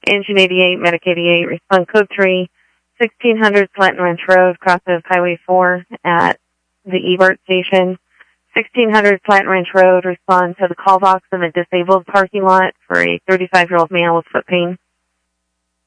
Engine 88, Medic 88, respond code 3, 1600 Slanton Ranch Road, cross of Highway 4 at the Ebert station. 1600 Slanton Ranch Road, respond to the call box of a disabled parking lot for a 35-year-old male with foot pain.